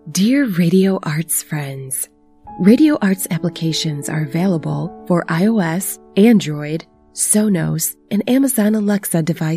Dear Radio Arts friends, Radio Arts applications are available for iOS, Android, Sonos, and Amazon Alexa devices.